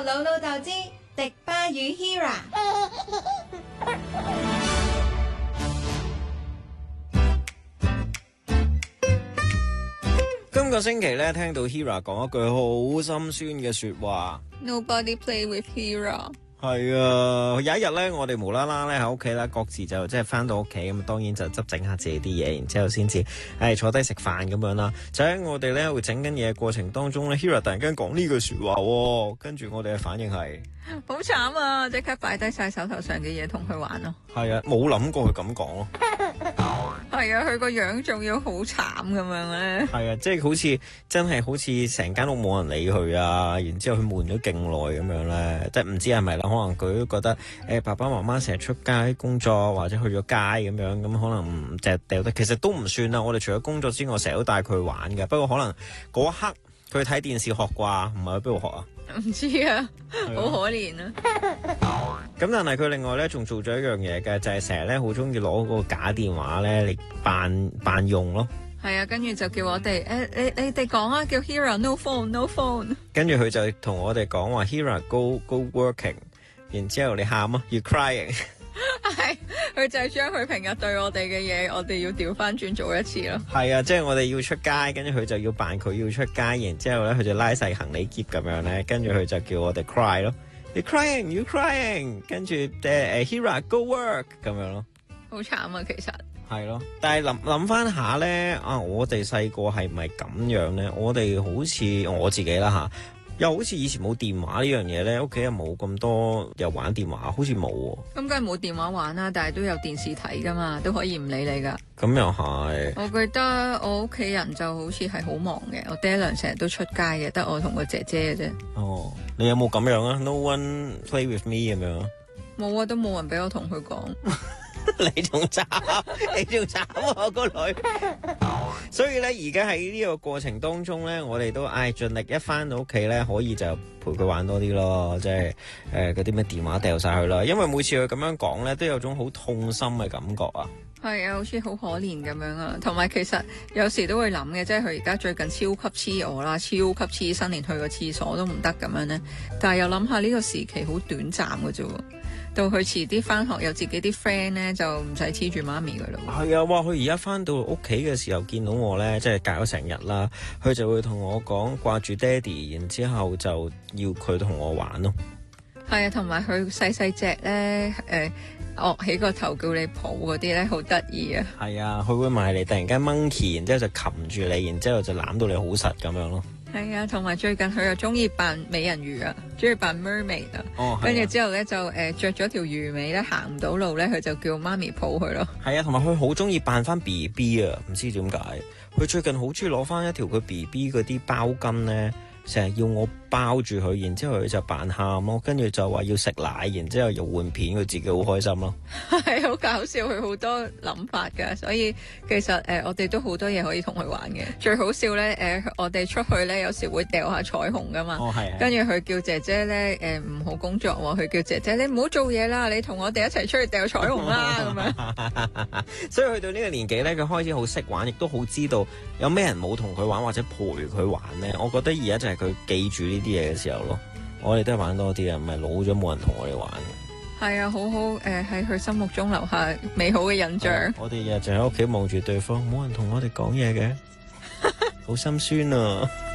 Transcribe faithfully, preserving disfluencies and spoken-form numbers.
老老豆之迪巴與 Hira。 今個星期咧，聽到 Hira 講一句好心酸嘅說話。 Nobody play with Hira。 係啊，有一日咧，我哋無啦啦咧喺屋企啦，各自就即係翻到屋企咁，當然就執整下自己啲嘢，然之後先至誒坐低食飯咁樣啦。就喺我哋咧會整緊嘢嘅過程當中咧 ，Hira 突然間講呢句說話喎，跟住我哋嘅反應係好慘啊！即刻擺低晒手頭上嘅嘢同佢玩咯。 係啊，冇諗過佢咁講咯。 係啊，佢個樣仲要好慘咁樣咧。 係啊，即係好似真係好似成間屋冇人理佢啊，然之後佢悶咗勁耐咁樣咧，即係唔知係咪啦？可能佢都覺得誒、欸、爸爸媽媽成日出街工作或者去咗街咁樣，咁可能唔淨係掉得。其實都唔算啦，我哋除咗工作之外，成日都帶佢去玩嘅。不過可能嗰一刻佢睇電視學啩，唔係去邊度學啊？ 唔知啊，好可憐啊！ 咁但係佢另外咧仲做咗一樣嘢嘅，就係成日咧好中意攞嗰個假電話咧嚟扮扮用咯。 係啊，跟住就叫我哋誒、欸，你你哋講啊，叫 Hira no phone no phone。 跟住佢就同我哋講話 Hira go go working， 然之後你喊啊 ，you crying。 係，佢就係將佢平日對我哋嘅嘢，我哋要調翻轉做一次咯。 係啊，即係我哋要出街，跟住佢就要扮佢要出街，然之後咧佢就拉晒行李篋咁樣咧，跟住佢就叫我哋 cry 咯。你 crying you crying， 跟住誒誒 Hira go work 咁樣咯。 好慘啊，其實。 係咯，但係諗諗翻下咧，啊，我哋細個係咪咁樣咧？我哋好似我自己啦吓。又好似以前冇電話呢樣嘢咧，屋企又冇咁多又玩電話，好似冇喎。 咁梗係冇電話玩啦，但係都有電視睇噶嘛，都可以唔理你噶。 咁又係。 我記得我屋企人就好似係好忙嘅，我爹娘成日都出街嘅，得我同個姐姐嘅啫。 哦，你有冇咁樣啊 ？No one play with me 咁樣啊？ 冇啊，都冇人俾我同佢講。 你仲慘，你仲慘啊個女。所以咧，而家喺呢個過程當中咧，我哋都唉盡力一翻到屋企咧，可以就陪佢玩多啲咯，即係誒嗰啲咩電話掉晒佢啦。因為每次佢咁樣講咧，都有種好痛心嘅感覺啊。 係啊，好似好可憐咁樣啊。同埋其實有時都會諗嘅，即係佢而家最近超級黐我啦，超級黐新連去個廁所都唔得咁樣咧。但係又諗下呢個時期好短暫嘅啫喎。到佢遲啲翻學有自己啲 friend 咧，就唔使黐住媽咪噶啦。 係啊，哇！佢而家翻到屋企嘅時候見到我咧，即係隔咗成日啦，佢就會同我講掛住爹哋，然之後就要佢同我玩咯。 係啊，同埋佢細細隻咧，誒，惡起個頭叫你抱嗰啲咧，好得意啊。 係啊，佢會埋嚟突然間 monkey， 然之後就擒住你，然之後就攬到你好實咁樣咯。 係啊，同埋最近佢又中意扮美人魚啊，中意扮 mermaid 啊。 哦， 跟住之後咧就誒著咗條魚尾咧，行唔到路咧，佢就叫媽咪抱佢咯。 係啊，同埋佢好中意扮翻 B B 啊，唔知點解。佢最近好中意攞翻一條佢 B B 嗰啲包巾咧，成日要我包住佢，然之後佢就扮喊咯，跟住就話要食奶，然之後又換片，佢自己好開心咯。 係好搞笑，佢好多諗法㗎，所以其實誒、呃、我哋都好多嘢可以同佢玩嘅。最好笑咧誒、呃，我哋出去咧有時會掉下彩虹㗎嘛。 哦，係。 跟住佢叫姐姐咧誒唔好工作喎，佢叫姐姐你唔好做嘢啦，你同我哋一齊出去掉彩虹啦咁樣。 所以去到呢個年紀咧，佢開始好識玩，亦都好知道有咩人冇同佢玩或者陪佢玩咧。我覺得而家就係佢記住呢啲嘢嘅時候咯。我哋都係玩多啲啊，唔係老咗冇人同我哋玩。 係啊，好好誒喺佢心目中留下美好嘅印象。 啊、我哋日日就喺屋企望住對方，冇人同我哋講嘢嘅，好心酸啊！